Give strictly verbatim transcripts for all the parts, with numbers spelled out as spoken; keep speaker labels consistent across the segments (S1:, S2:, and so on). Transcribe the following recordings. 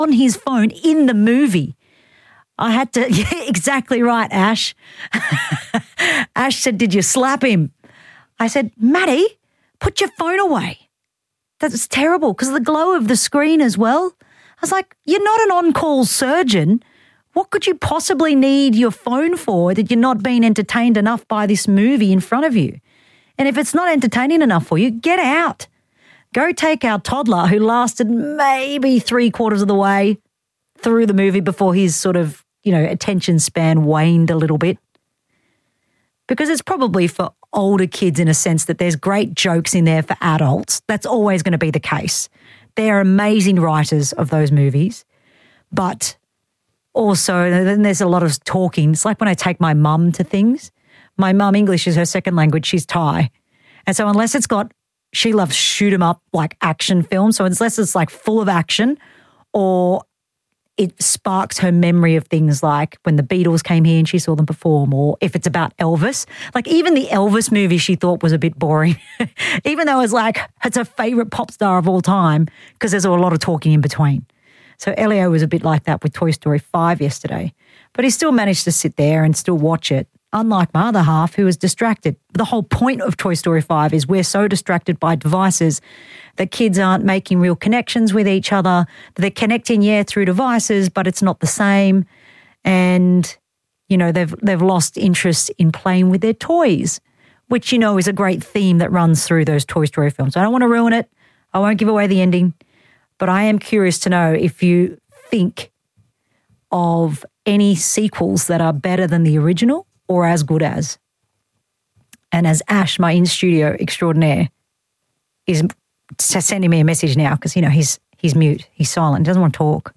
S1: on his phone in the movie. I had to, yeah, exactly right, Ash. Ash said, did you slap him? I said, Maddie, put your phone away. That's terrible because of the glow of the screen as well. I was like, you're not an on-call surgeon. What could you possibly need your phone for that you're not being entertained enough by this movie in front of you? And if it's not entertaining enough for you, get out. Go take our toddler who lasted maybe three quarters of the way through the movie before his sort of, you know, attention span waned a little bit. Because it's probably for older kids in a sense that there's great jokes in there for adults. That's always going to be the case. They're amazing writers of those movies. But also, then there's a lot of talking. It's like when I take my mum to things. My mum, English is her second language. She's Thai. And so unless it's got, she loves shoot 'em up like action films. So unless it's like full of action or it sparks her memory of things like when the Beatles came here and she saw them perform, or if it's about Elvis. Like even the Elvis movie she thought was a bit boring, even though it's like it's her favourite pop star of all time because there's a lot of talking in between. So Elio was a bit like that with Toy Story five yesterday. But he still managed to sit there and still watch it, unlike my other half who was distracted. The whole point of Toy Story five is we're so distracted by devices that kids aren't making real connections with each other. They're connecting, yeah, through devices, but it's not the same. And, you know, they've they've lost interest in playing with their toys, which, you know, is a great theme that runs through those Toy Story films. I don't want to ruin it. I won't give away the ending. But I am curious to know if you think of any sequels that are better than the original or as good as. And as Ash, my in-studio extraordinaire, is sending me a message now because, you know, he's he's mute, he's silent, doesn't want to talk.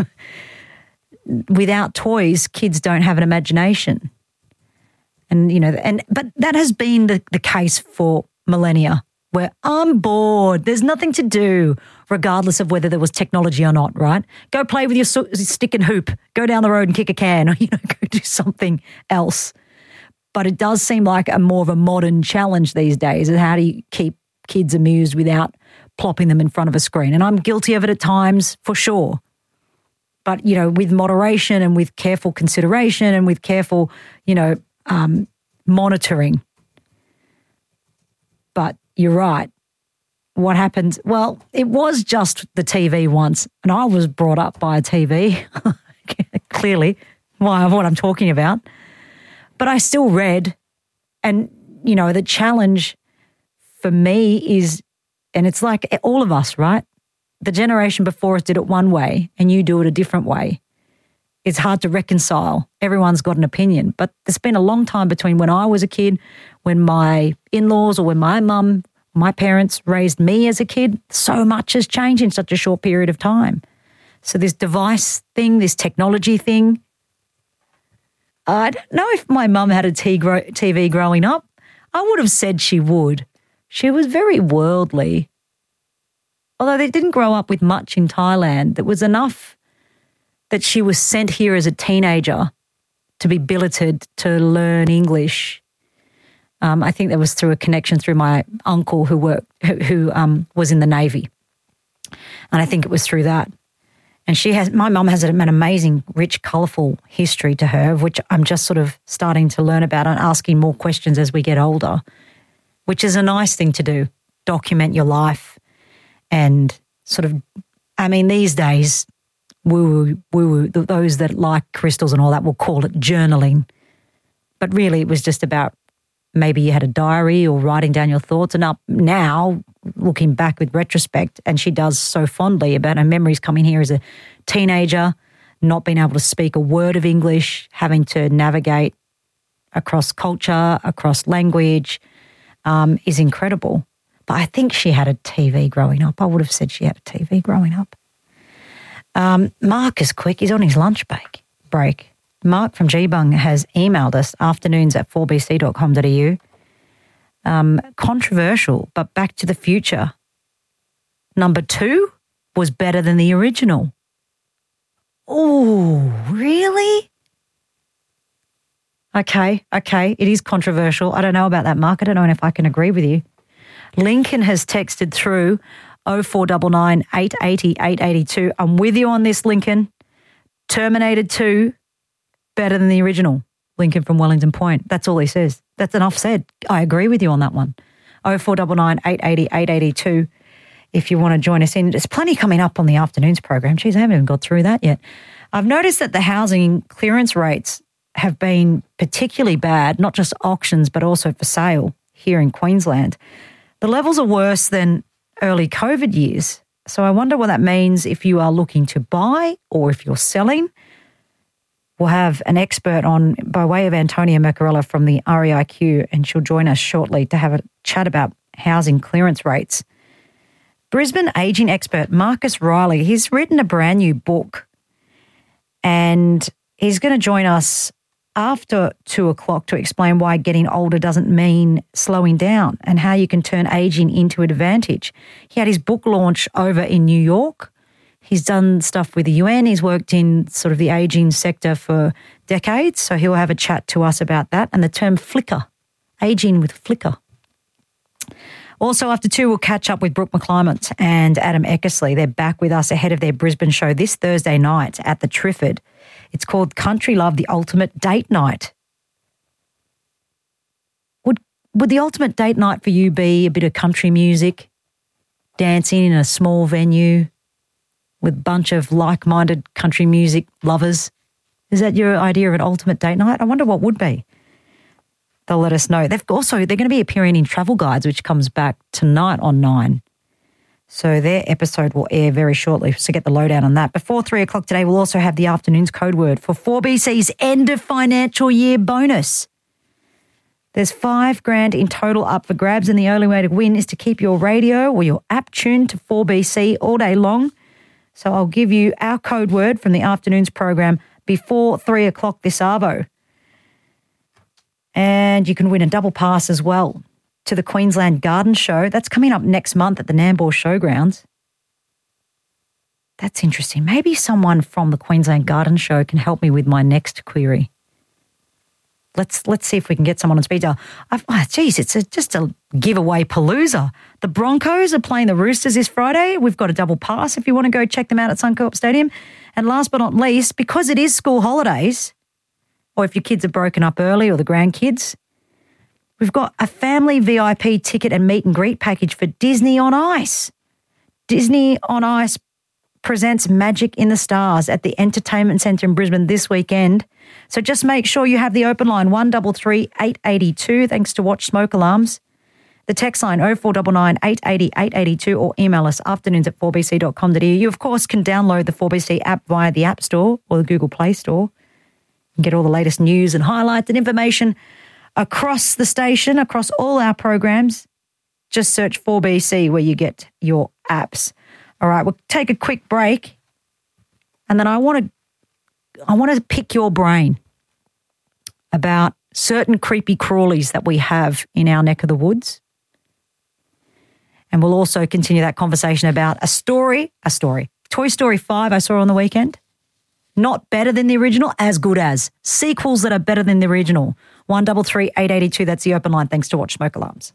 S1: Without toys, kids don't have an imagination. And, you know, and but that has been the, the case for millennia, where I'm bored, there's nothing to do, regardless of whether there was technology or not, right? Go play with your so- stick and hoop, go down the road and kick a can, or, you know, go do something else. But it does seem like a more of a modern challenge these days is how do you keep kids amused without plopping them in front of a screen? And I'm guilty of it at times, for sure. But, you know, with moderation and with careful consideration and with careful, you know, um, monitoring. But you're right. What happened? Well, it was just the T V once, and I was brought up by a T V, clearly, why what I'm talking about. But I still read, and, you know, the challenge for me is, and it's like all of us, right? The generation before us did it one way, and you do it a different way. It's hard to reconcile. Everyone's got an opinion. But there's been a long time between when I was a kid, when my in-laws or when my mum, my parents raised me as a kid. So much has changed in such a short period of time. So this device thing, this technology thing, I don't know if my mum had a T V growing up. I would have said she would. She was very worldly. Although they didn't grow up with much in Thailand, there was enough that she was sent here as a teenager to be billeted to learn English. Um, I think that was through a connection through my uncle who worked, who, who um, was in the Navy. And I think it was through that. And she has, my mum has an amazing, rich, colourful history to her, which I'm just sort of starting to learn about and asking more questions as we get older, which is a nice thing to do, document your life and sort of, I mean, these days, woo-woo, woo-woo, those that like crystals and all that will call it journaling. But really it was just about maybe you had a diary or writing down your thoughts. And up now, looking back with retrospect, and she does so fondly about her memories coming here as a teenager, not being able to speak a word of English, having to navigate across culture, across language, um, is incredible. But I think she had a T V growing up. I would have said she had a T V growing up. Um, Mark is quick. He's on his lunch break. break. Mark from Gebung has emailed us, afternoons at four b c dot com dot a u. Um, controversial, but Back to the Future number two was better than the original. Oh, really? Okay, okay. It is controversial. I don't know about that, Mark. I don't know if I can agree with you. Lincoln has texted through, oh four nine nine, eight eight oh, eight eight two. I'm with you on this, Lincoln. Terminator two, better than the original. Lincoln from Wellington Point. That's all he says. That's enough said. I agree with you on that one. oh four nine nine, eight eight oh, eight eight two if you want to join us in. There's plenty coming up on the afternoons program. Geez, I haven't even got through that yet. I've noticed that the housing clearance rates have been particularly bad, not just auctions, but also for sale here in Queensland. The levels are worse than early COVID years. So I wonder what that means if you are looking to buy or if you're selling. We'll have an expert on by way of Antonia Mercarella from the R E I Q, and she'll join us shortly to have a chat about housing clearance rates. Brisbane ageing expert Marcus Riley, he's written a brand new book, and he's going to join us after two o'clock to explain why getting older doesn't mean slowing down and how you can turn ageing into an advantage. He had his book launch over in New York. He's done stuff with the U N. He's worked in sort of the ageing sector for decades, so he'll have a chat to us about that and the term flicker, ageing with flicker. Also, after two, we'll catch up with Brooke McClymont and Adam Eckersley. They're back with us ahead of their Brisbane show this Thursday night at the Trifford. It's called Country Love, the Ultimate Date Night. Would would the ultimate date night for you be a bit of country music, dancing in a small venue with a bunch of like-minded country music lovers? Is that your idea of an ultimate date night? I wonder what would be. They'll let us know. They've also, they're going to be appearing in Travel Guides, which comes back tonight on nine. So their episode will air very shortly, so get the lowdown on that. Before three o'clock today, we'll also have the afternoon's code word for four B C's end of financial year bonus. There's five grand in total up for grabs, and the only way to win is to keep your radio or your app tuned to four B C all day long. So I'll give you our code word from the afternoon's program before three o'clock this arvo. And you can win a double pass as well to the Queensland Garden Show. That's coming up next month at the Nambour Showgrounds. That's interesting. Maybe someone from the Queensland Garden Show can help me with my next query. Let's let's see if we can get someone on speed dial. I've, oh, geez, it's a, just a giveaway palooza. The Broncos are playing the Roosters this Friday. We've got a double pass if you want to go check them out at Suncorp Stadium. And last but not least, because it is school holidays, or if your kids are broken up early or the grandkids, we've got a family V I P ticket and meet and greet package for Disney on Ice. Disney on Ice presents Magic in the Stars at the Entertainment Centre in Brisbane this weekend. So just make sure you have the open line one three three, eight eight two, thanks to Watch Smoke Alarms. The text line oh four nine nine, eight eight oh, eight eight two or email us afternoons at four b c dot com dot a u. You, of course, can download the four B C app via the App Store or the Google Play Store and get all the latest news and highlights and information across the station, across all our programs. Just search four B C where you get your apps. All right, we'll take a quick break, and then I want to I want to pick your brain about certain creepy crawlies that we have in our neck of the woods. And we'll also continue that conversation about a story, a story. Toy Story five I saw on the weekend. Not better than the original, as good as. Sequels that are better than the original. one three three, eight eight two, that's the open line, thanks to Watch Smoke Alarms.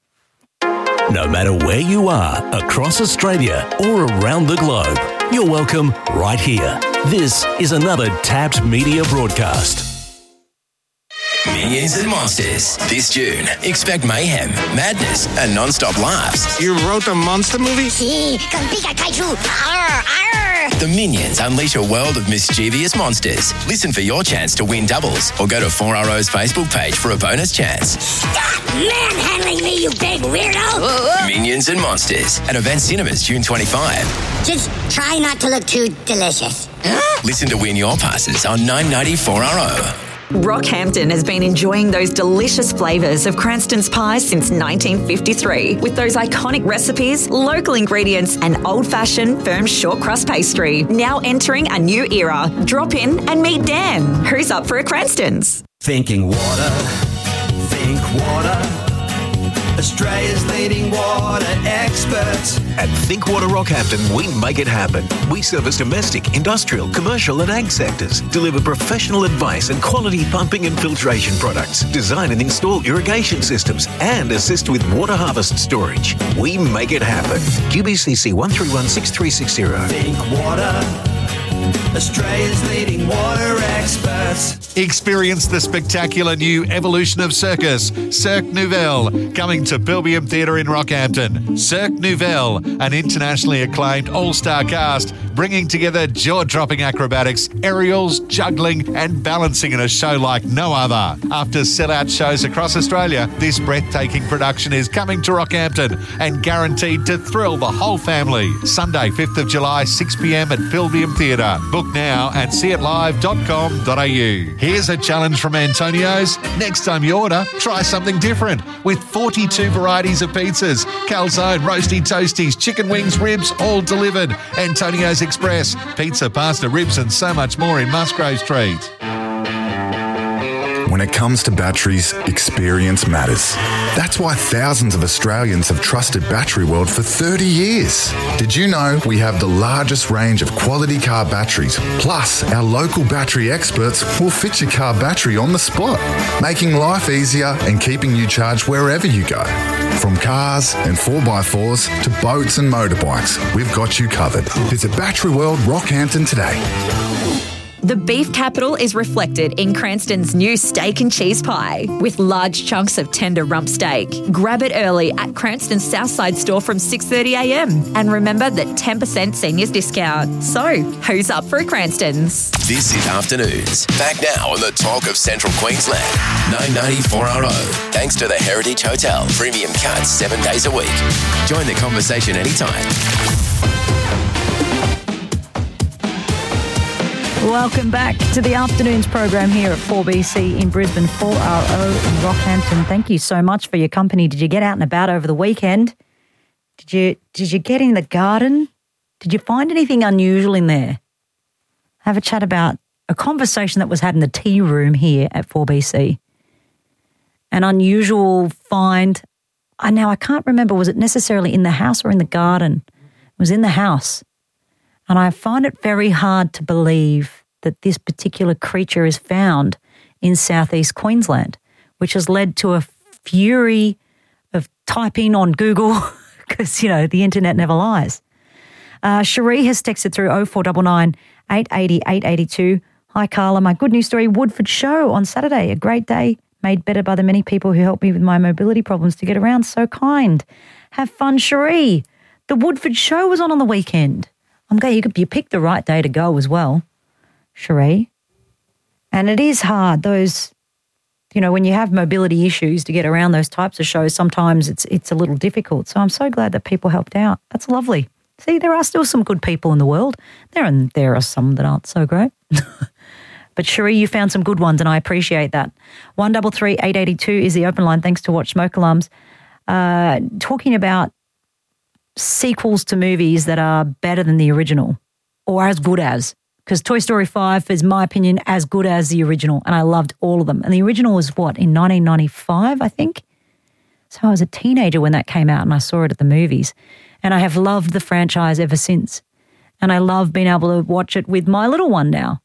S2: No matter where you are, across Australia or around the globe, you're welcome right here. This is another Tapped Media broadcast.
S3: Minions and Monsters. This June, expect mayhem, madness, and non-stop laughs.
S4: You wrote a monster movie?
S5: Sí, con Pika Kaiju. Arr, arr.
S3: The Minions unleash a world of mischievous monsters. Listen for your chance to win doubles or go to four R O's Facebook page for a bonus chance.
S5: Stop manhandling me, you big weirdo.
S3: Minions and Monsters at Event Cinemas June twenty-fifth.
S5: Just try not to look too delicious. Huh?
S3: Listen to win your passes on nine ninety four R O.
S6: Rockhampton has been enjoying those delicious flavours of Cranston's pies since nineteen fifty-three. With those iconic recipes, local ingredients and old-fashioned firm short crust pastry. Now entering a new era. Drop in and meet Dan, who's up for a Cranston's.
S7: Thinking water, think water. A
S4: Australia's leading water experts.
S7: At Think Water Rockhampton, we make it happen. We service domestic, industrial, commercial and ag sectors, deliver professional advice and quality pumping and filtration products, design and install irrigation systems and assist with water harvest storage. We make it happen. Q B C C one three one six three six zero.
S4: Think Water, Australia's leading water experts.
S8: Experience the spectacular new evolution of circus, Cirque Nouvelle, coming to Pilbeam Theatre in Rockhampton. Cirque Nouvelle, an internationally acclaimed all-star cast, bringing together jaw-dropping acrobatics, aerials, juggling and balancing in a show like no other. After sellout shows across Australia, this breathtaking production is coming to Rockhampton and guaranteed to thrill the whole family. Sunday, fifth of July, six p.m. at Pilbeam Theatre. Book now at see it live dot com dot a u. Here's a challenge from Antonio's. Next time you order, try something different with forty-two varieties of pizzas, calzone, roasty toasties, chicken wings, ribs, all delivered. Antonio's Express, pizza, pasta, ribs and so much more in Musgrave Street.
S9: When it comes to batteries, experience matters. That's why thousands of Australians have trusted Battery World for thirty years. Did you know we have the largest range of quality car batteries? Plus, our local battery experts will fit your car battery on the spot, making life easier and keeping you charged wherever you go. From cars and four by fours to boats and motorbikes, we've got you covered. Visit Battery World Rockhampton today.
S6: The beef capital is reflected in Cranston's new steak and cheese pie with large chunks of tender rump steak. Grab it early at Cranston's Southside store from six thirty a m. And remember that ten percent seniors discount. So, who's up for a Cranston's?
S3: This is Afternoons. Back now on the talk of Central Queensland. nine ninety-four R O. Thanks to the Heritage Hotel. Premium cuts seven days a week. Join the conversation anytime.
S1: Welcome back to the Afternoons program here at four B C in Brisbane, four R O in Rockhampton. Thank you so much for your company. Did you get out and about over the weekend? Did you did you get in the garden? Did you find anything unusual in there? Have a chat about a conversation that was had in the tea room here at four B C. An unusual find. I now I can't remember, was it necessarily in the house or in the garden? It was in the house. And I find it very hard to believe that this particular creature is found in southeast Queensland, which has led to a fury of typing on Google because, you know, the internet never lies. Uh, Cherie has texted through oh four nine nine, eight eight oh, eight eight two. Hi, Carla. My good news story, Woodford Show on Saturday. A great day made better by the many people who helped me with my mobility problems to get around. So kind. Have fun, Cherie. The Woodford Show was on on the weekend. I'm glad you, you picked the right day to go as well, Cherie. And it is hard, those, you know, when you have mobility issues to get around those types of shows, sometimes it's it's a little difficult. So I'm so glad that people helped out. That's lovely. See, there are still some good people in the world. There and there are some that aren't so great. But Cherie, you found some good ones and I appreciate that. one three three, eight eight two is the open line. Thanks to Watch Smoke Alarms. Uh, talking about sequels to movies that are better than the original or as good as, because Toy Story five is, my opinion, as good as the original and I loved all of them. And the original was what, in nineteen ninety-five, I think? So I was a teenager when that came out and I saw it at the movies and I have loved the franchise ever since. And I love being able to watch it with my little one now.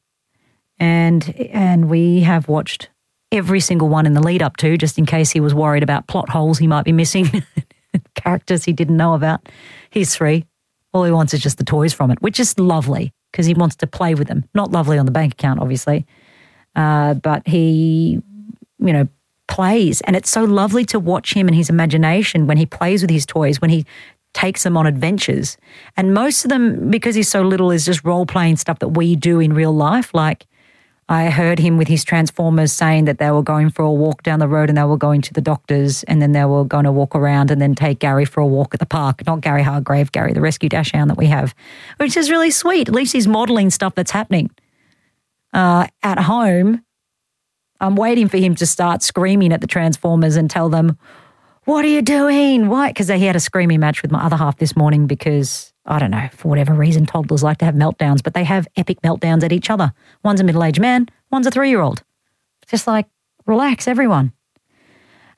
S1: And and we have watched every single one in the lead up to, just in case he was worried about plot holes he might be missing. Characters he didn't know about. He's three. All he wants is just the toys from it, which is lovely because he wants to play with them. Not lovely on the bank account, obviously, uh, but he, you know, plays. And it's so lovely to watch him and his imagination when he plays with his toys, when he takes them on adventures. And most of them, because he's so little, is just role-playing stuff that we do in real life. Like I heard him with his Transformers saying that they were going for a walk down the road and they were going to the doctors and then they were going to walk around and then take Gary for a walk at the park. Not Gary Hargrave, Gary, the rescue dachshund that we have, which is really sweet. At least he's modelling stuff that's happening. Uh, at home, I'm waiting for him to start screaming at the Transformers and tell them, what are you doing? Why? Because he had a screaming match with my other half this morning because, I don't know, for whatever reason, toddlers like to have meltdowns, but they have epic meltdowns at each other. One's a middle-aged man, one's a three-year-old. Just like, relax, everyone.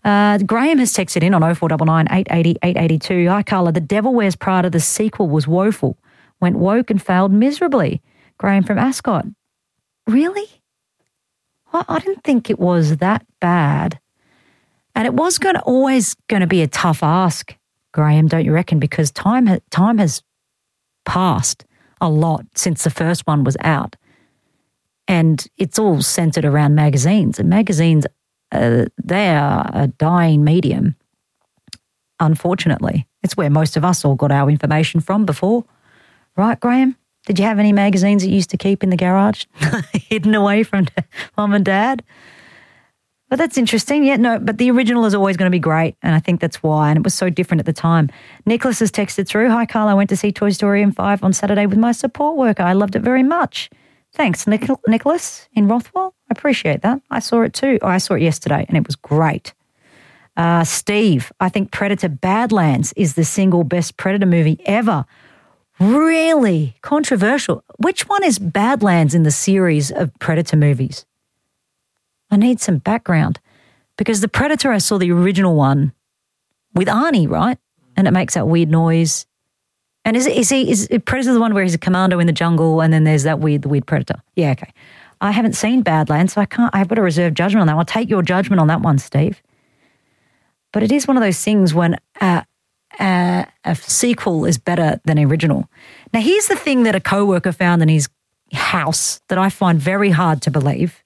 S1: Uh, Graham has texted in on oh four nine nine, eight eight oh, eight eight two. Hi, Carla. The Devil Wears Prada, the sequel, was woeful. Went woke and failed miserably. Graham from Ascot. Really? I, I didn't think it was that bad. And it was going to always going to be a tough ask, Graham, don't you reckon? Because time ha- time has passed a lot since the first one was out. And it's all centred around magazines. And magazines, uh, they are a dying medium, unfortunately. It's where most of us all got our information from before. Right, Graham? Did you have any magazines that you used to keep in the garage, hidden away from mum and dad? But that's interesting. Yeah, no, but the original is always going to be great, and I think that's why, and it was so different at the time. Nicholas has texted through, hi, Carl, I went to see Toy Story five on Saturday with my support worker. I loved it very much. Thanks, Nic- Nicholas in Rothwell. I appreciate that. I saw it too. Oh, I saw it yesterday, and it was great. Uh, Steve, I think Predator Badlands is the single best Predator movie ever. Really controversial. Which one is Badlands in the series of Predator movies? I need some background because the Predator, I saw the original one with Arnie, right? And it makes that weird noise. And is, is he, is Predator the one where he's a commando in the jungle and then there's that weird, the weird Predator? Yeah, okay. I haven't seen Badlands, so I can't, I've got a reserved judgment on that. I'll take your judgment on that one, Steve. But it is one of those things when uh, uh, a sequel is better than original. Now, here's the thing that a co-worker found in his house that I find very hard to believe.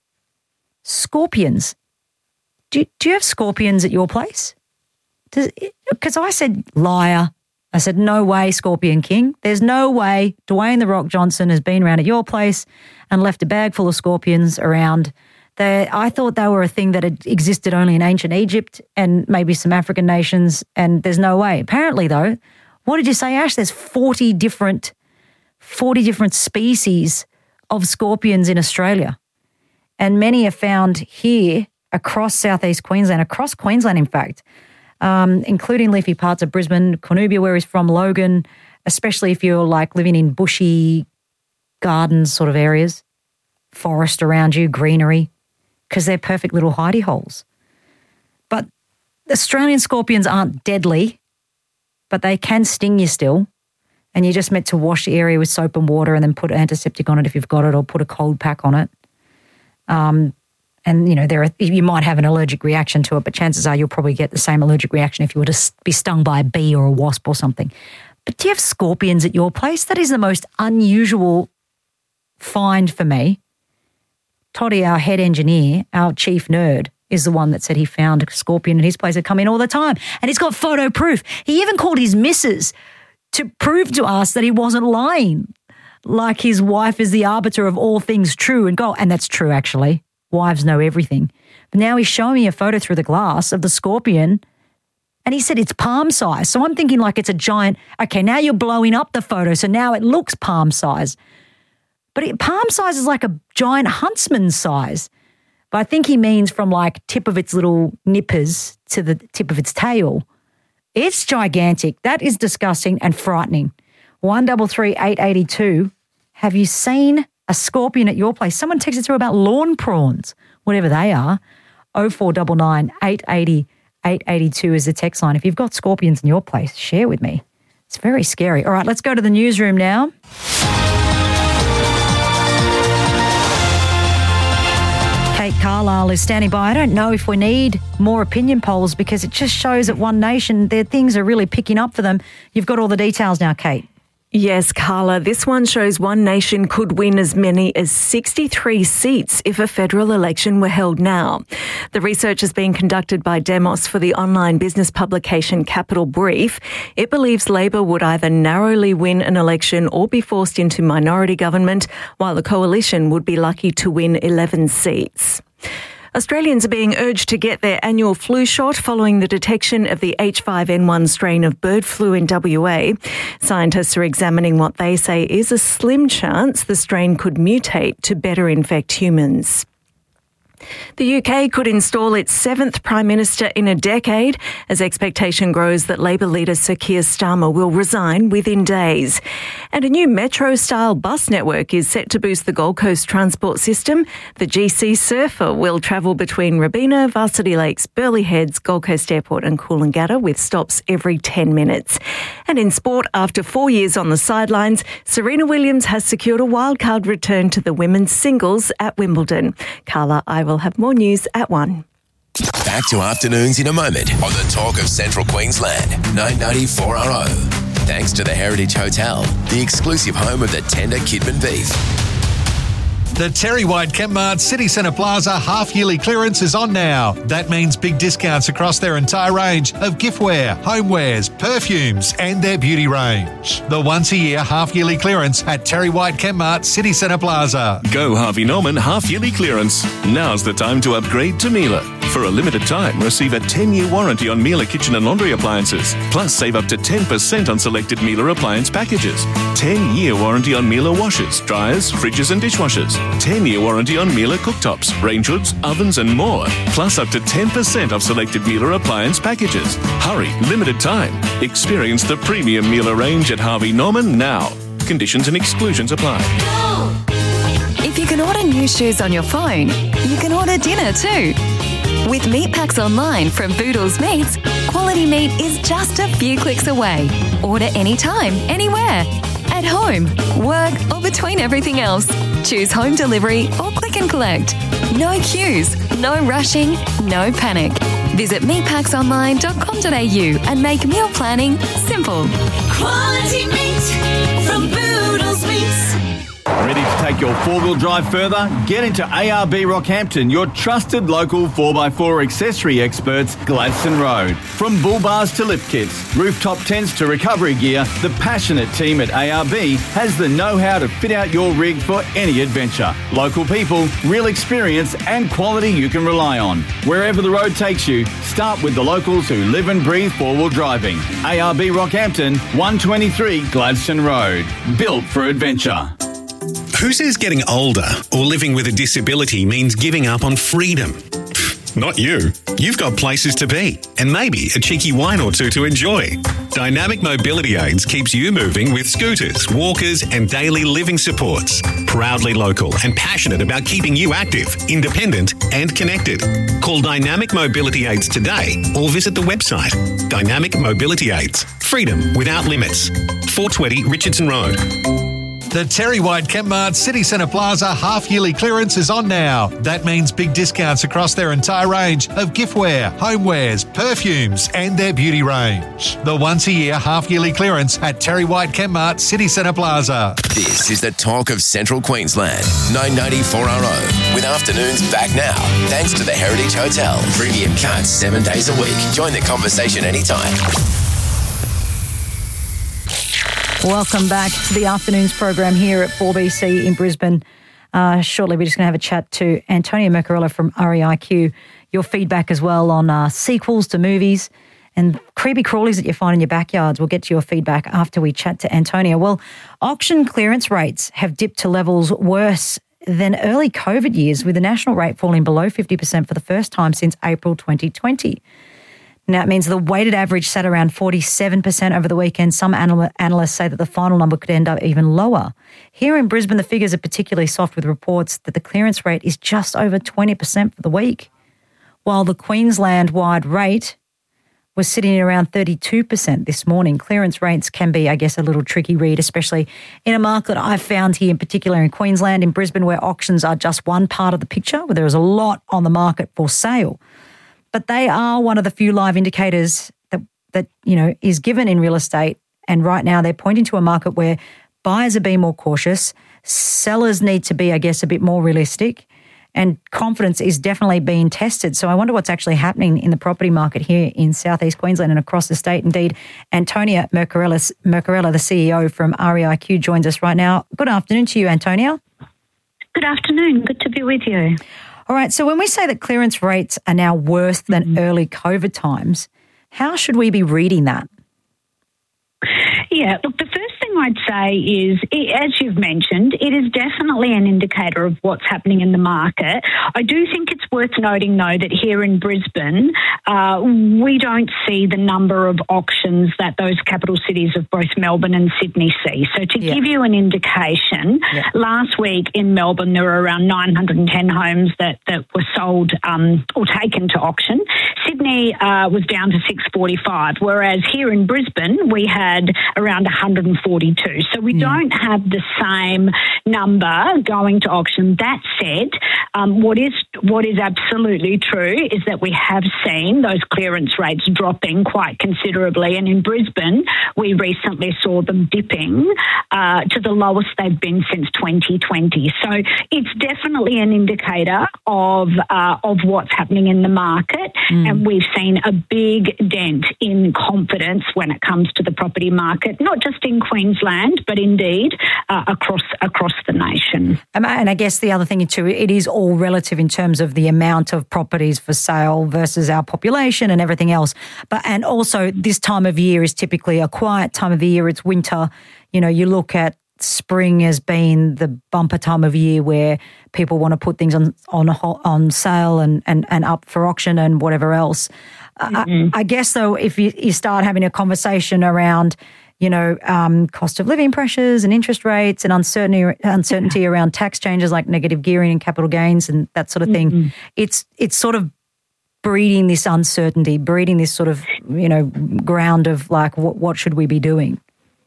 S1: Scorpions. Do, do you have scorpions at your place? Because I said, liar. I said, no way, Scorpion King. There's no way Dwayne The Rock Johnson has been around at your place and left a bag full of scorpions around. They, I thought they were a thing that had existed only in ancient Egypt and maybe some African nations, and there's no way. Apparently, though, what did you say, Ash? There's forty different, forty different species of scorpions in Australia. And many are found here across southeast Queensland, across Queensland, in fact, um, including leafy parts of Brisbane, Cornubia, where he's from, Logan, especially if you're like living in bushy gardens sort of areas, forest around you, greenery, because they're perfect little hidey holes. But Australian scorpions aren't deadly, but they can sting you still. And you're just meant to wash the area with soap and water and then put antiseptic on it if you've got it, or put a cold pack on it. Um, and, you know, there are, you might have an allergic reaction to it, but chances are you'll probably get the same allergic reaction if you were to be stung by a bee or a wasp or something. But do you have scorpions at your place? That is the most unusual find for me. Toddy, our head engineer, our chief nerd, is the one that said he found a scorpion at his place that come in all the time. And he's got photo proof. He even called his missus to prove to us that he wasn't lying. Like his wife is the arbiter of all things true and gold. And that's true, actually. Wives know everything. But now he's showing me a photo through the glass of the scorpion, and he said it's palm size. So I'm thinking like it's a giant. Okay, now you're blowing up the photo, so now it looks palm size. But it, palm size is like a giant huntsman size. But I think he means from like tip of its little nippers to the tip of its tail. It's gigantic. That is disgusting and frightening. one three three eight eight two. Have you seen a scorpion at your place? Someone texted through about lawn prawns, whatever they are. oh four nine nine, eight eight oh, eight eight two is the text line. If you've got scorpions in your place, share with me. It's very scary. All right, let's go to the newsroom now. Kate Carlisle is standing by. I don't know if we need more opinion polls because it just shows that One Nation, their things are really picking up for them. You've got all the details now, Kate.
S6: Yes, Carla, this one shows One Nation could win as many as sixty-three seats if a federal election were held now. The research is being conducted by Demos for the online business publication Capital Brief. It believes Labor would either narrowly win an election or be forced into minority government, while the coalition would be lucky to win eleven seats. Australians are being urged to get their annual flu shot following the detection of the H five N one strain of bird flu in W A. Scientists are examining what they say is a slim chance the strain could mutate to better infect humans.
S10: The U K could install its seventh Prime Minister in a decade as expectation grows that Labor leader Sir Keir Starmer will resign within days. And a new metro-style bus network is set to boost the Gold Coast transport system. The G C Surfer will travel between Robina, Varsity Lakes, Burleigh Heads, Gold Coast Airport and Coolangatta with stops every ten minutes. And in sport, after four years on the sidelines, Serena Williams has secured a wildcard return to the women's singles at Wimbledon. Carla, I will have more news at one.
S3: Back to afternoons in a moment on the Talk of Central Queensland, nine ninety-four R O. Thanks to the Heritage Hotel, the exclusive home of the tender Kidman beef.
S8: The Terry White Chemmart City Centre Plaza half-yearly clearance is on now. That means big discounts across their entire range of giftware, homewares, perfumes and their beauty range. The once-a-year half-yearly clearance at Terry White Chemmart City Centre Plaza.
S2: Go Harvey Norman half-yearly clearance. Now's the time to upgrade to Miele. For a limited time, receive a ten-year warranty on Miele kitchen and laundry appliances. Plus, save up to ten percent on selected Miele appliance packages. ten-year warranty on Miele washers, dryers, fridges and dishwashers. ten-year warranty on Miele cooktops, range hoods, ovens and more. Plus, up to ten percent off selected Miele appliance packages. Hurry, limited time. Experience the premium Miele range at Harvey Norman now. Conditions and exclusions apply.
S11: If you can order new shoes on your phone, you can order dinner too. With Meat Packs Online from Boodles Meats, quality meat is just a few clicks away. Order anytime, anywhere. At home, work or between everything else. Choose home delivery or click and collect. No queues, no rushing, no panic. Visit meat packs online dot com dot a u and make meal planning simple.
S12: Quality meat from Boodles Meats.
S13: Ready to take your four-wheel drive further? Get into A R B Rockhampton, your trusted local four by four accessory experts, Gladstone Road. From bull bars to lift kits, rooftop tents to recovery gear, the passionate team at A R B has the know-how to fit out your rig for any adventure. Local people, real experience and quality you can rely on. Wherever the road takes you, start with the locals who live and breathe four-wheel driving. A R B Rockhampton, one twenty-three Gladstone Road. Built for adventure.
S14: Who says getting older or living with a disability means giving up on freedom? Not you. You've got places to be and maybe a cheeky wine or two to enjoy. Dynamic Mobility Aids keeps you moving with scooters, walkers and daily living supports. Proudly local and passionate about keeping you active, independent and connected. Call Dynamic Mobility Aids today or visit the website. Dynamic Mobility Aids. Freedom without limits. four twenty Richardson Road.
S8: The Terry White Chemmart City Centre Plaza half-yearly clearance is on now. That means big discounts across their entire range of giftware, homewares, perfumes and their beauty range. The once-a-year half-yearly clearance at Terry White Chemmart City Centre Plaza.
S3: This is the Talk of Central Queensland, nine ninety-four R O. With afternoons back now, thanks to the Heritage Hotel. Premium cuts seven days a week. Join the conversation anytime.
S1: Welcome back to the afternoons program here at four B C in Brisbane. Uh, shortly, we're just going to have a chat to Antonia Mercarella from R E I Q. Your feedback as well on uh, sequels to movies and creepy crawlies that you find in your backyards. We'll get to your feedback after we chat to Antonia. Well, auction clearance rates have dipped to levels worse than early COVID years, with the national rate falling below fifty percent for the first time since April twenty twenty. Now, it means the weighted average sat around forty-seven percent over the weekend. Some anal- analysts say that the final number could end up even lower. Here in Brisbane, the figures are particularly soft, with reports that the clearance rate is just over twenty percent for the week, while the Queensland-wide rate was sitting at around thirty-two percent this morning. Clearance rates can be, I guess, a little tricky read, especially in a market I've found here, in particular in Queensland, in Brisbane, where auctions are just one part of the picture, where there is a lot on the market for sale. But they are one of the few live indicators that, that, you know, is given in real estate. And right now they're pointing to a market where buyers are being more cautious, sellers need to be, I guess, a bit more realistic, and confidence is definitely being tested. So I wonder what's actually happening in the property market here in southeast Queensland and across the state. Indeed, Antonia Mercarella, Mercarella, the C E O from R E I Q, joins us right now. Good afternoon to you, Antonia.
S15: Good afternoon. Good to be with you.
S1: All right, so when we say that clearance rates are now worse than mm-hmm. early COVID times, how should we be reading that?
S15: Yeah, look, the first thing I'd say is, it, as you've mentioned, it is definitely an indicator of what's happening in the market. I do think it's worth noting, though, that here in Brisbane, uh, we don't see the number of auctions that those capital cities of both Melbourne and Sydney see. So to
S1: Yeah.
S15: give you an indication,
S1: Yeah.
S15: last week in Melbourne, there were around nine hundred ten homes that, that were sold um, or taken to auction. Sydney uh, was down to six forty-five, whereas here in Brisbane, we had around one hundred forty-two. So we don't have the same number going to auction. That said, um, what is what is absolutely true is that we have seen those clearance rates dropping quite considerably. And in Brisbane, we recently saw them dipping uh, to the lowest they've been since twenty twenty. So it's definitely an indicator of uh, of what's happening in the market.
S1: Mm.
S15: And we've seen a big dent in confidence when it comes to the property market, not just in Queensland, but indeed uh, across across the nation.
S1: Um, And I guess the other thing too, it is all relative in terms of the amount of properties for sale versus our population and everything else. But and also this time of year is typically a quiet time of the year. It's winter. You know, you look at spring as being the bumper time of year where people want to put things on on on sale and and, and up for auction and whatever else. Mm-hmm. I, I guess though, if you, you start having a conversation around, you know, um, cost of living pressures and interest rates and uncertainty uncertainty yeah. around tax changes like negative gearing and capital gains and that sort of thing, mm-hmm. it's it's sort of breeding this uncertainty, breeding this sort of, you know, ground of like, what, what should we be doing?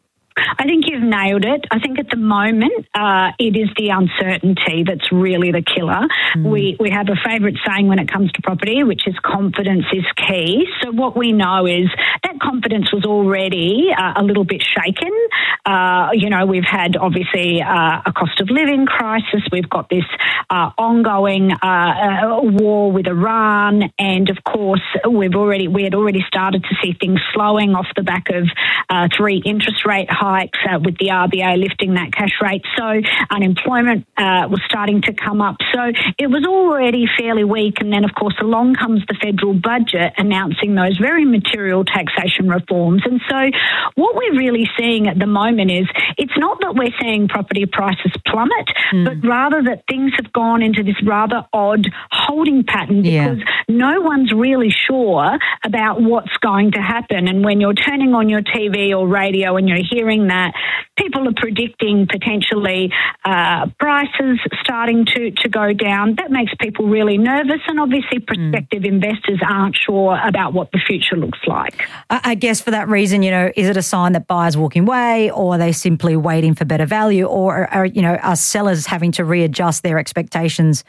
S15: I think you've nailed it. I think at the moment uh, it is the uncertainty that's really the killer. Mm. We we have a favourite saying when it comes to property, which is confidence is key. So what we know is that confidence was already uh, a little bit shaken. Uh, you know, we've had obviously uh, a cost of living crisis. We've got this uh, ongoing uh, uh, war with Iran, and of course we've already we had already started to see things slowing off the back of uh, three interest rate hikes. Hikes uh, with the R B A lifting that cash rate. So unemployment uh, was starting to come up. So it was already fairly weak. And then, of course, along comes the federal budget announcing those very material taxation reforms. And so what we're really seeing at the moment is it's not that we're seeing property prices plummet, mm. but rather that things have gone into this rather odd holding pattern because yeah. no one's really sure about what's going to happen. And when you're turning on your T V or radio and you're hearing that people are predicting potentially uh, prices starting to, to go down, that makes people really nervous, and obviously prospective mm. investors aren't sure about what the future looks like.
S1: I guess for that reason, you know, is it a sign that buyers are walking away, or are they simply waiting for better value, or are, you know, are sellers having to readjust their expectations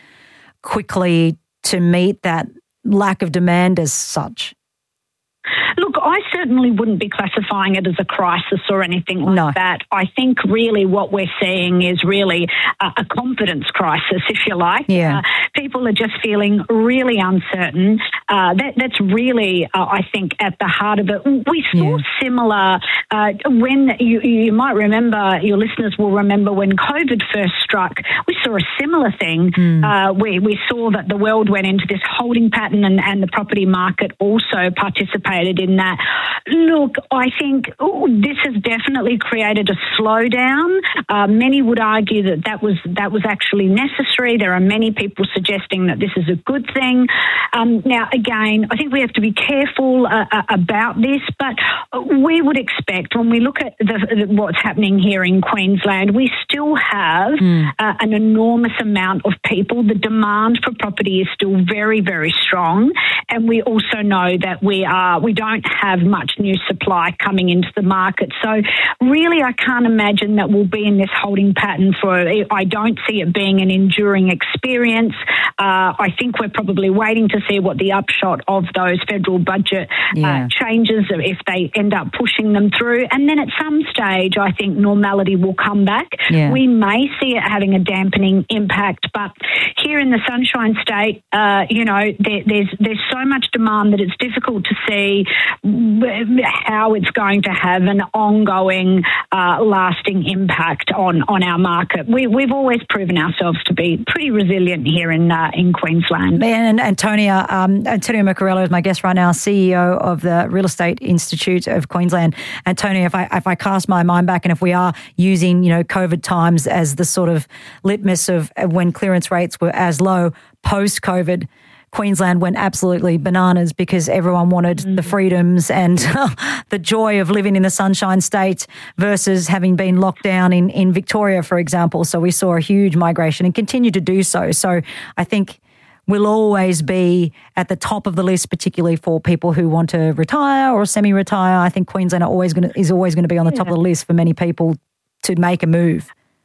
S1: quickly to meet that lack of demand as such?
S15: Look, I certainly wouldn't be classifying it as a crisis or anything like
S1: no.
S15: that. I think really what we're seeing is really a, a confidence crisis, if you like.
S1: Yeah.
S15: Uh, people are just feeling really uncertain. Uh, that, that's really, uh, I think, at the heart of it. We saw yeah. similar uh, when you, you might remember, your listeners will remember when COVID first struck, we saw a similar thing. Mm. Uh, we, we saw that the world went into this holding pattern, and, and the property market also participated in that. Look, I think ooh, this has definitely created a slowdown. Uh, many would argue that that was that was actually necessary. There are many people suggesting that this is a good thing. Um, now, again, I think we have to be careful uh, uh, about this, but we would expect when we look at the, the, what's happening here in Queensland, we still have mm. uh, an enormous amount of people. The demand for property is still very, very strong, and we also know that we are we don't have much new supply coming into the market. So really, I can't imagine that we'll be in this holding pattern for, I don't see it being an enduring experience. Uh, I think we're probably waiting to see what the upshot of those federal budget
S1: yeah.
S15: uh, changes, if they end up pushing them through. And then at some stage, I think normality will come back.
S1: Yeah.
S15: We may see it having a dampening impact, but here in the Sunshine State, uh, you know, there, there's, there's so much demand that it's difficult to see how it's going to have an ongoing, uh, lasting impact on, on our market. We, we've always proven ourselves to be pretty resilient here in uh, in Queensland.
S1: And Antonia, um, Antonia Mercorella is my guest right now, C E O of the Real Estate Institute of Queensland. Antonia, if I if I cast my mind back, and if we are using, you know, COVID times as the sort of litmus of when clearance rates were as low post-COVID, Queensland went absolutely bananas because everyone wanted mm. the freedoms and the joy of living in the Sunshine State versus having been locked down in, in Victoria, for example. So we saw a huge migration and continue to do so. So I think we'll always be at the top of the list, particularly for people who want to retire or semi-retire. I think Queensland are always going to, is always going to be on the yeah. top of the list for many people to make a move.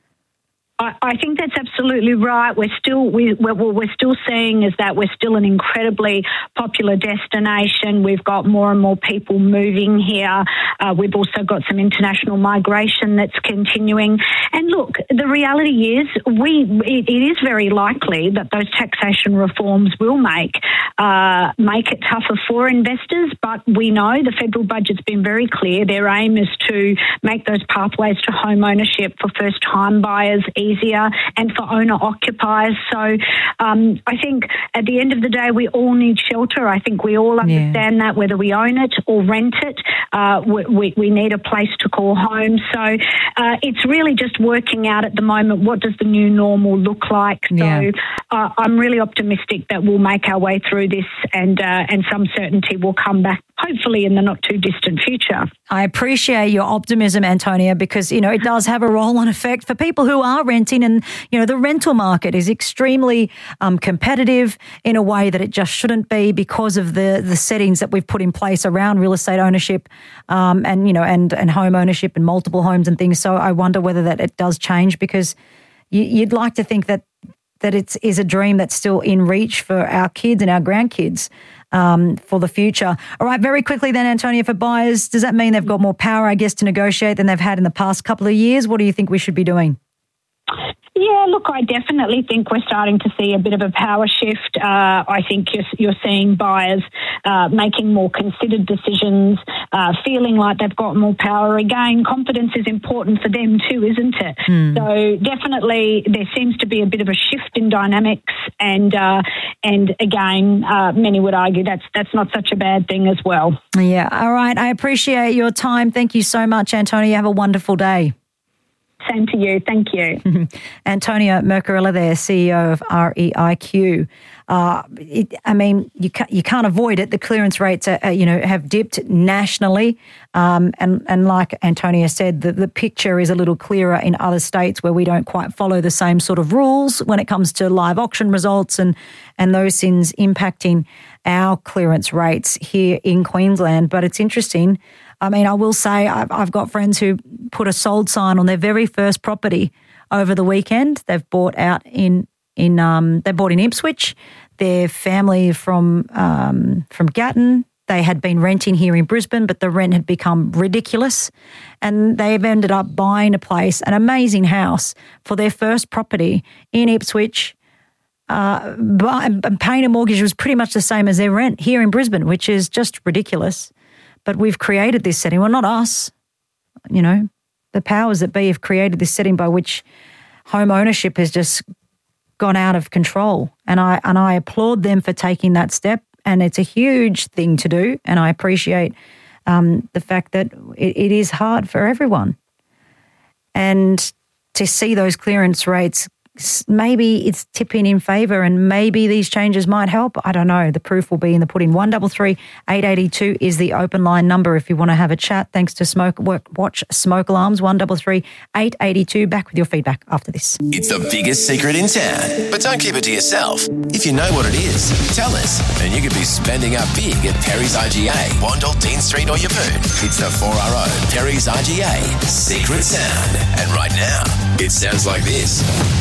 S15: I, I think that's absolutely right. We're still we what we're still seeing is that we're still an incredibly popular destination. We've got more and more people moving here. Uh, we've also got some international migration that's continuing. And look, the reality is we it, it is very likely that those taxation reforms will make uh, make it tougher for investors. But we know the federal budget's been very clear. Their aim is to make those pathways to home ownership for first time buyers easier and for owner-occupiers. So um, I think at the end of the day, we all need shelter. I think we all understand yeah. that, whether we own it or rent it, uh, we, we, we need a place to call home. So uh, it's really just working out at the moment, what does the new normal look like? So yeah. uh, I'm really optimistic that we'll make our way through this and, uh, and some certainty will come back, hopefully in the not too distant future.
S1: I appreciate your optimism, Antonia, because, you know, it does have a roll-on effect for people who are renting, and, you know, the rental market is extremely um, competitive in a way that it just shouldn't be because of the the settings that we've put in place around real estate ownership um, and, you know, and, and home ownership and multiple homes and things. So I wonder whether that it does change, because you, you'd like to think that that it is a dream that's still in reach for our kids and our grandkids um, for the future. All right, very quickly then, Antonia, for buyers, does that mean they've got more power, I guess, to negotiate than they've had in the past couple of years? What do you think we should be doing?
S15: Yeah, look, I definitely think we're starting to see a bit of a power shift. Uh, I think you're, you're seeing buyers uh, making more considered decisions, uh, feeling like they've got more power. Again, confidence is important for them too, isn't it? Mm. So definitely there seems to be a bit of a shift in dynamics, and uh, and again, uh, many would argue that's that's not such a bad thing as well.
S1: Yeah, all right. I appreciate your time. Thank you so much, Antonia. Have a wonderful day.
S15: Same to you. Thank you.
S1: Antonia Mercorella there, C E O of R E I Q. Uh, it, I mean, you can't, you can't avoid it. The clearance rates, are, you know, have dipped nationally. Um, and, and like Antonia said, the, the picture is a little clearer in other states where we don't quite follow the same sort of rules when it comes to live auction results and, and those things impacting our clearance rates here in Queensland. But it's interesting. I mean, I will say I've, I've got friends who put a sold sign on their very first property over the weekend. They've bought out in in um, they bought in Ipswich. Their family from um, from Gatton. They had been renting here in Brisbane, but the rent had become ridiculous, and they've ended up buying a place, an amazing house, for their first property in Ipswich. Uh, and paying a mortgage was pretty much the same as their rent here in Brisbane, which is just ridiculous. But we've created this setting. Well, not us, you know, the powers that be have created this setting by which home ownership has just gone out of control. And I and I applaud them for taking that step. And it's a huge thing to do. And I appreciate um, the fact that it, it is hard for everyone. And to see those clearance rates, maybe it's tipping in favour, and maybe these changes might help. I don't know. The proof will be in the pudding. one three three, eight eight two is the open line number if you want to have a chat. Thanks to Smoke Work, Watch Smoke Alarms. one three three, eight eight two. Back with your feedback after this.
S3: It's the biggest secret in town, but don't keep it to yourself. If you know what it is, tell us, and you could be spending up big at Perry's I G A, Wandle, Dean Street or Yeppoon. It's the four R O Perry's I G A Secret Sound. And right now, it sounds like this.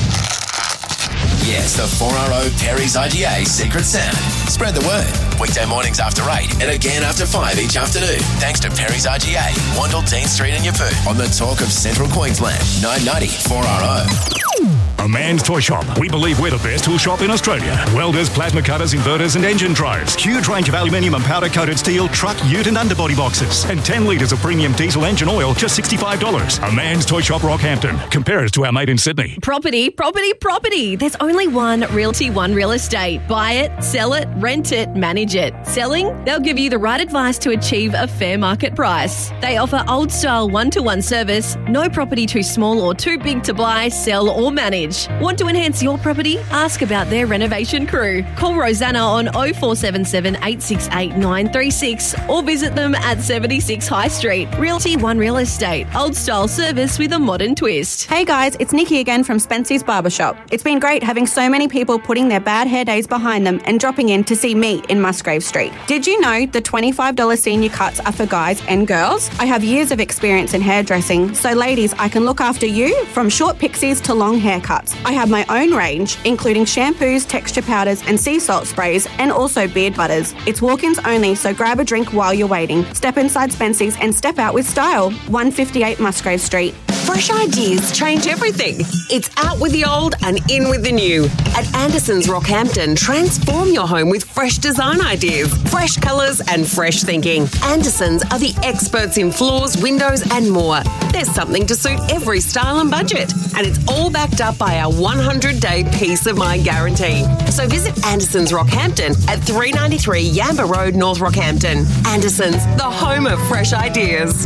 S3: Yes, the four R O Perry's I G A Secret Sound. Spread the word. Weekday mornings after eight and again after five each afternoon. Thanks to Perry's I G A, Wandle, Dean Street and Yeppoon on the Talk of Central Queensland. nine ninety four R O.
S16: A Man's Toy Shop. We believe we're the best tool shop in Australia. Welders, plasma cutters, inverters and engine drives. Huge range of aluminium and powder-coated steel, truck, ute and underbody boxes. And ten litres of premium diesel engine oil, just sixty-five dollars. A Man's Toy Shop, Rockhampton. Compare us to our mate in Sydney.
S17: Property, property, property. There's only one Realty One Real Estate. Buy it, sell it, rent it, manage it. Selling? They'll give you the right advice to achieve a fair market price. They offer old-style one-to-one service, no property too small or too big to buy, sell or manage. Want to enhance your property? Ask about their renovation crew. Call Rosanna on oh four seven seven, eight six eight, nine three six or visit them at seventy-six High Street. Realty One Real Estate. Old-style service with a modern twist.
S18: Hey guys, it's Nikki again from Spency's Barbershop. It's been great having so many people putting their bad hair days behind them and dropping in to see me in Musgrave Street. Did you know the twenty-five dollars senior cuts are for guys and girls? I have years of experience in hairdressing, so ladies, I can look after you from short pixies to long haircuts. I have my own range, including shampoos, texture powders and sea salt sprays, and also beard butters. It's walk-ins only, so grab a drink while you're waiting. Step inside Spency's and step out with style. one fifty-eight Musgrave Street.
S19: Fresh ideas change everything. It's out with the old and in with the new. At Anderson's Rockhampton, transform your home with fresh design ideas, fresh colours and fresh thinking. Anderson's are the experts in floors, windows and more. There's something to suit every style and budget. And it's all backed up by our one hundred day peace of mind guarantee. So visit Anderson's Rockhampton at three ninety-three Yamba Road, North Rockhampton. Anderson's, the home of fresh ideas.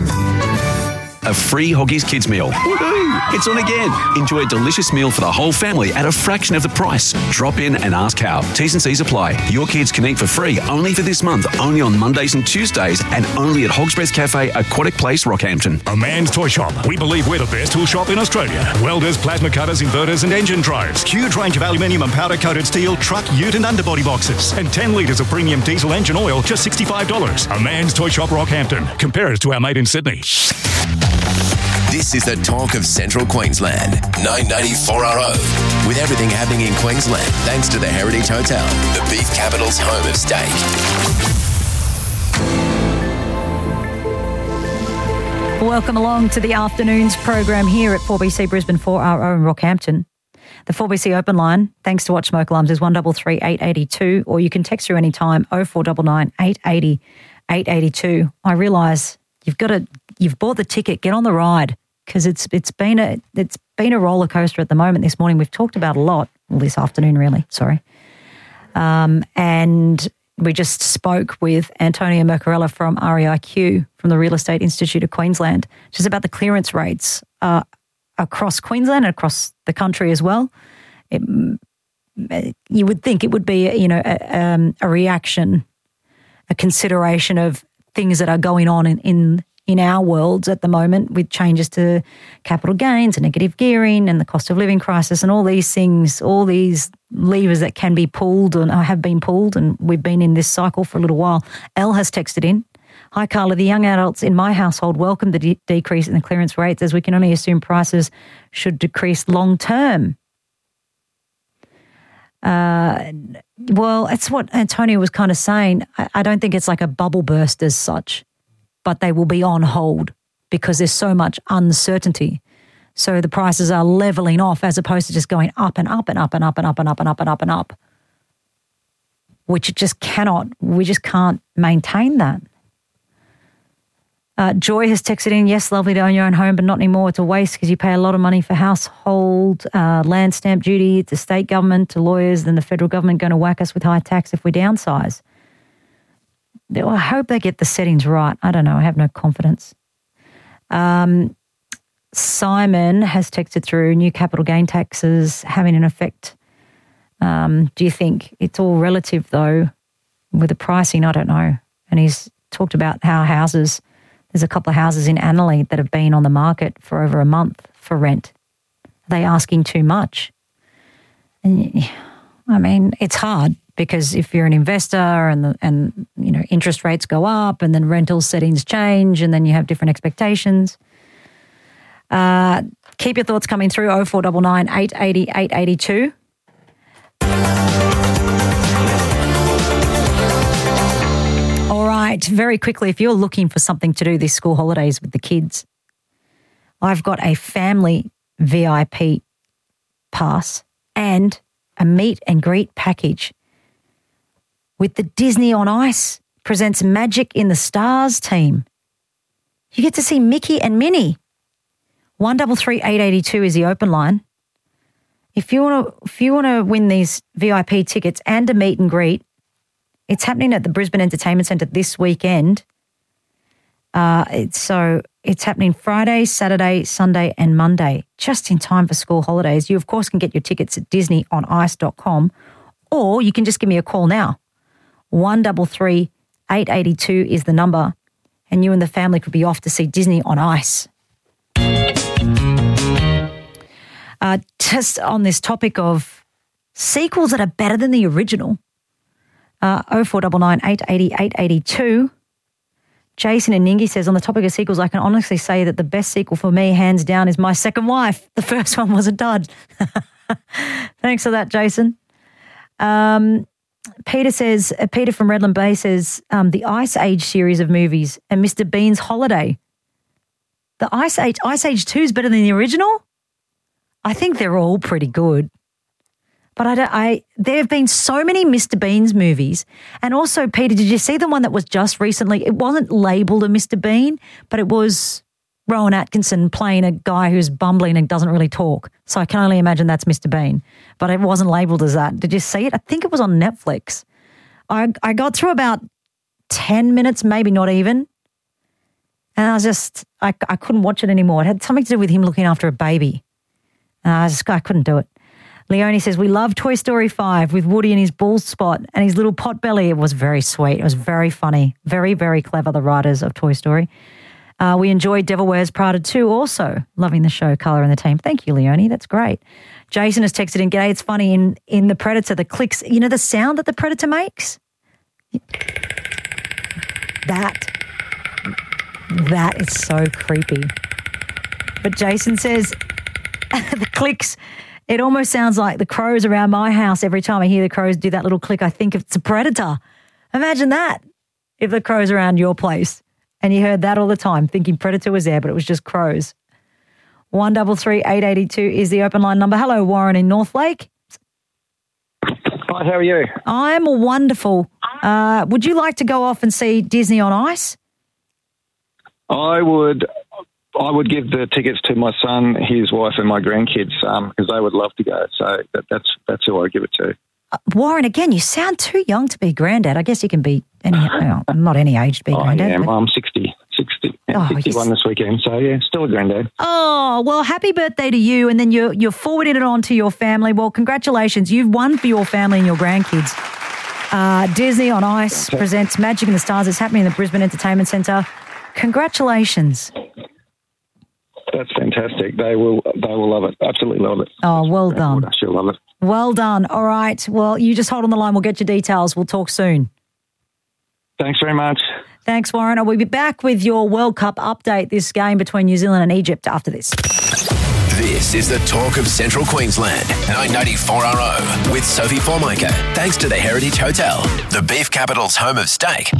S20: A free Hoggies Kids meal. Woohoo! It's on again. Enjoy a delicious meal for the whole family at a fraction of the price. Drop in and ask how. T's and C's apply. Your kids can eat for free only for this month, only on Mondays and Tuesdays, and only at Hog's Breath Cafe, Aquatic Place, Rockhampton.
S16: A Man's Toy Shop. We believe we're the best tool shop in Australia. Welders, plasma cutters, inverters and engine drives. Huge range of aluminium and powder-coated steel, truck, ute and underbody boxes. And ten litres of premium diesel engine oil, just sixty-five dollars. A Man's Toy Shop, Rockhampton. Compare us to our mate in Sydney.
S3: This is the talk of Central Queensland, nine ninety-four R O. With everything happening in Queensland, thanks to the Heritage Hotel, the beef capital's home of steak.
S1: Welcome along to the afternoon's program here at four B C Brisbane four R O in Rockhampton. The four B C open line, thanks to Watch Smoke Alarms, is one three three, eight eight two, or you can text through any time, oh four nine nine, eight eight zero, eight eight two. I realise you've got to, you've bought the ticket, get on the ride, because it's it's been a it's been a roller coaster at the moment. This morning we've talked about a lot, well, this afternoon really, sorry. Um, and we just spoke with Antonia Mercarella from R E I Q, from the Real Estate Institute of Queensland, just about the clearance rates uh, across Queensland and across the country as well. It, you would think it would be, you know, a, um, a reaction, a consideration of things that are going on in, in in our worlds at the moment, with changes to capital gains and negative gearing and the cost of living crisis and all these things, all these levers that can be pulled and have been pulled, and we've been in this cycle for a little while. Elle has texted in. Hi, Carla. The young adults in my household welcome the de- decrease in the clearance rates, as we can only assume prices should decrease long term. Uh, well, it's what Antonio was kind of saying. I, I don't think it's like a bubble burst as such, but they will be on hold because there's so much uncertainty. So the prices are leveling off as opposed to just going up and up and up and up and up and up and up and up and up, which just cannot, we just can't maintain that. Uh, Joy has texted in, yes, lovely to own your own home, but not anymore. It's a waste because you pay a lot of money for household, uh, land stamp duty, to state government, to lawyers, then the federal government going to whack us with high tax if we downsize. Well, I hope they get the settings right. I don't know. I have no confidence. Um, Simon has texted through, new capital gain taxes having an effect. Um, do you think it's all relative, though, with the pricing? I don't know. And he's talked about how houses, there's a couple of houses in Annerley that have been on the market for over a month for rent. Are they asking too much? And, I mean, it's hard, because if you're an investor and the, and you know interest rates go up and then rental settings change and then you have different expectations. Uh, keep your thoughts coming through, oh four nine nine, eight eight zero, eight eight two. All right, very quickly, if you're looking for something to do this school holidays with the kids, I've got a family V I P pass and a meet and greet package with the Disney on Ice presents Magic in the Stars team. You get to see Mickey and Minnie. One double three eight eighty two is the open line. If you want to, if you want to win these V I P tickets and a meet and greet, it's happening at the Brisbane Entertainment Centre this weekend. Uh, it's so it's happening Friday, Saturday, Sunday, and Monday, just in time for school holidays. You of course can get your tickets at disney on ice dot com, or you can just give me a call now. One double three eight eighty two is the number, and you and the family could be off to see Disney on Ice. Uh, just on this topic of sequels that are better than the original, uh, oh four nine nine eight eight zero eight eight two. Jason and Ningy says, on the topic of sequels, I can honestly say that the best sequel for me, hands down, is My Second Wife. The first one was a dud. Thanks for that, Jason. Um, Peter says, uh, Peter from Redland Bay says, um, the Ice Age series of movies and Mister Bean's Holiday. The Ice Age, Ice Age two is better than the original? I think they're all pretty good. But I, don't, I there have been so many Mister Bean's movies. And also, Peter, did you see the one that was just recently? It wasn't labelled a Mister Bean, but it was Rowan Atkinson playing a guy who's bumbling and doesn't really talk. So I can only imagine that's Mister Bean. But it wasn't labelled as that. Did you see it? I think it was on Netflix. I, I got through about ten minutes, maybe not even. And I was just, I, I couldn't watch it anymore. It had something to do with him looking after a baby. And I just, I couldn't do it. Leonie says, we love Toy Story five with Woody and his bald spot and his little pot belly. It was very sweet. It was very funny. Very, very clever, the writers of Toy Story. Uh, we enjoyed Devil Wears Prada too also. Loving the show, Colour and the team. Thank you, Leonie. That's great. Jason has texted in, g'day, it's funny, in, in The Predator, the clicks, you know the sound that the Predator makes? That. That is so creepy. But Jason says, the clicks... It almost sounds like the crows around my house. Every time I hear the crows do that little click, I think it's a predator. Imagine that, if the crows around your place and you heard that all the time, thinking predator was there, but it was just crows. One double three eight eighty two is the open line number. Hello, Warren in Northlake.
S21: Hi, how are you?
S1: I'm wonderful. Uh, would you like to go off and see Disney on Ice?
S21: I would... I would give the tickets to my son, his wife, and my grandkids um, because they would love to go. So that, that's that's who I give it to.
S1: Uh, Warren, again, you sound too young to be granddad. I guess you can be any, well, not any age to be
S21: oh,
S1: granddad.
S21: Yeah,
S1: but...
S21: well, I'm sixty, sixty,
S1: oh,
S21: sixty-one
S1: yes.
S21: this weekend. So yeah, still a granddad.
S1: Oh, well, happy birthday to you, and then you're you're forwarding it on to your family. Well, congratulations, you've won for your family and your grandkids. Uh, Disney on Ice okay. presents Magic in the Stars. It's happening in the Brisbane Entertainment Centre. Congratulations.
S21: That's fantastic. They will they will love it. Absolutely love it.
S1: Oh, well done.
S21: She'll love it.
S1: Well done. All right. Well, you just hold on the line. We'll get your details. We'll talk soon.
S21: Thanks very much.
S1: Thanks, Warren. We'll be back with your World Cup update, this game between New Zealand and Egypt, after this.
S3: This is the talk of Central Queensland. nine ninety-four R O with Sophie Formica. Thanks to the Heritage Hotel, the beef capital's home of steak.